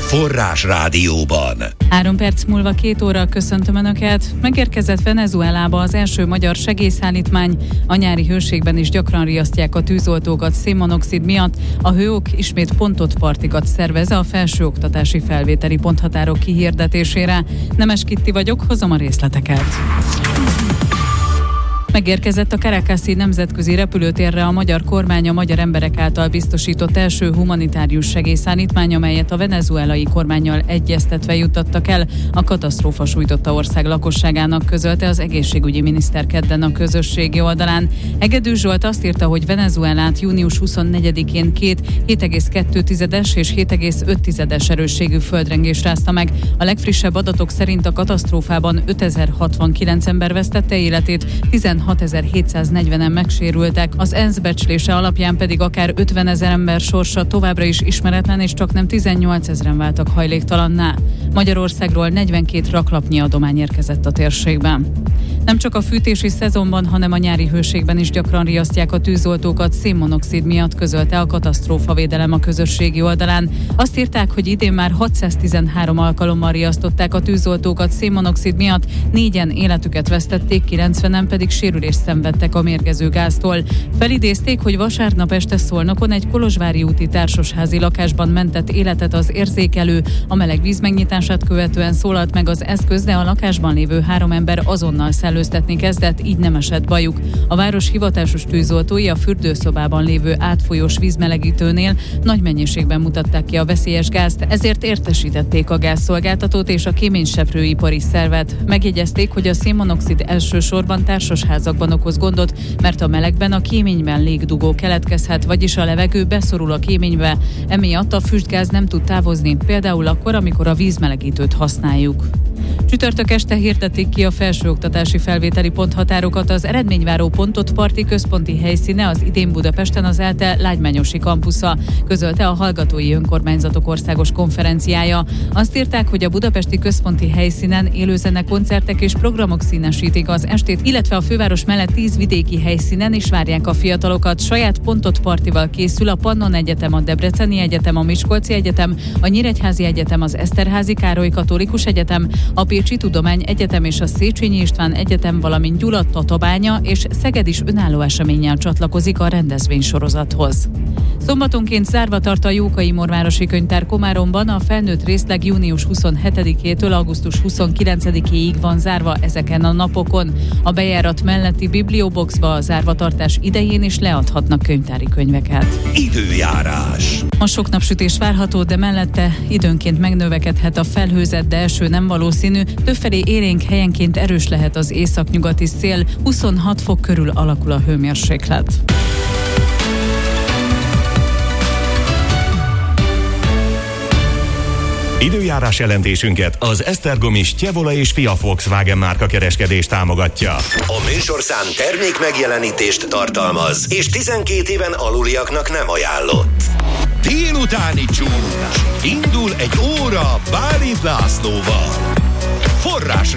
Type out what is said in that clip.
Forrás Rádióban. 3 perc múlva 2 óra, köszöntöm Önöket. Megérkezett Venezuelába az első magyar segélyszállítmány. A nyári hőségben is gyakran riasztják a tűzoltókat szénmonoxid miatt. A hőok ismét pontot partikat szervez a felsőoktatási felvételi ponthatárok kihirdetésére. Nemes Kitti vagyok, hozom a részleteket. Megérkezett a Caracasi nemzetközi repülőtérre a magyar kormány a magyar emberek által biztosított első humanitárius segélyszállítmány, amelyet a venezuelai kormánnyal egyeztetve juttattak el a katasztrófa sújtotta ország lakosságának, közölte az egészségügyi miniszter kedden a közösségi oldalán. Hegedűs Zsolt azt írta, hogy Venezuelát június 24-én 7,2 és 7,5 erősségű földrengés rázta meg. A legfrissebb adatok szerint a katasztrófában 5069 ember vesztette életét, 16.740-en megsérültek, az ENSZ becslése alapján pedig akár 50 000 ember sorsa továbbra is ismeretlen, és csaknem 18 000-en váltak hajléktalanná. Magyarországról 42 raklapnyi adomány érkezett a térségben. Nem csak a fűtési szezonban, hanem a nyári hőségben is gyakran riasztják a tűzoltókat szénmonoxid miatt, közölte a katasztrófavédelem a közösségi oldalán. Azt írták, hogy idén már 613 alkalommal riasztották a tűzoltókat szénmonoxid miatt, 4-en életüket vesztették, 90-en pedig sérülést szenvedtek a mérgező gáztól. Felidézték, hogy vasárnap este Szolnokon egy kolozsvári úti társasházi lakásban mentett életet az érzékelő. A meleg víz megnyitását követően szólalt meg az eszköz, de a lakásban lévő 3 ember azonnal szellőztetni kezdett, így nem esett bajuk. A város hivatásos tűzoltói a fürdőszobában lévő átfolyós vízmelegítőnél nagy mennyiségben mutatták ki a veszélyes gázt, ezért értesítették a gázszolgáltatót és a kéményseprőipari szervet. Megjegyezték, hogy a szénmonoxid elsősorban társasházakban okoz gondot, mert a melegben a kéményben légdugó keletkezhet, vagyis a levegő beszorul a kéménybe, emiatt a füstgáz nem tud távozni, például akkor, amikor a vízmelegítőt használjuk. Csütörtök este hirdették ki a felsőoktatási felvételi ponthatárokat. Az eredményváró pontot parti központi helyszíne az idén Budapesten az ELTE Lágymányosi kampusza, közölte a Hallgatói Önkormányzatok Országos Konferenciája. Azt írták, hogy a budapesti központi helyszínen élőzene koncertek és programok színesítik az estét, illetve a főváros mellett 10 vidéki helyszínen is várják a fiatalokat. Saját pontot partival készül a Pannon Egyetem, a Debreceni Egyetem, a Miskolci Egyetem, a Nyíregyházi Egyetem, az Eszterházi Károly Katolikus Egyetem, a Pécsi Tudományegyetem és a Széchenyi István Egyetem, valamint Gyula, Tatabánya és Szeged is önálló eseménnyel csatlakozik a rendezvénysorozathoz. Szombatonként zárva tart a Jókai Morvárosi Könyvtár Komáromban, a felnőtt részleg június 27-től augusztus 29-ig van zárva ezeken a napokon. A bejárat melletti biblioboxba a zárvatartás idején is leadhatnak könyvtári könyveket. Időjárás. A sok napsütés várható, de mellette időnként megnövekedhet a felhőzet, de eső nem valószínű. Többfelé élénk, helyenként erős lehet az északnyugati szél, 26 fok körül alakul a hőmérséklet. Időjárás jelentésünket az Esztergomi Stjevola és Fia Volkswagen márka kereskedés támogatja. A műsorszám termék megjelenítést tartalmaz, és 12 éven aluliaknak nem ajánlott. Délutáni csúcs. Indul egy óra Bálint Lászlóval. Forrás